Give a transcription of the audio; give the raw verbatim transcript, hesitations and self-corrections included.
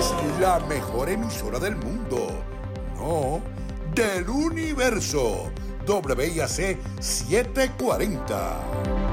es la mejor emisora del mundo. No, del universo. W I A C setecientos cuarenta.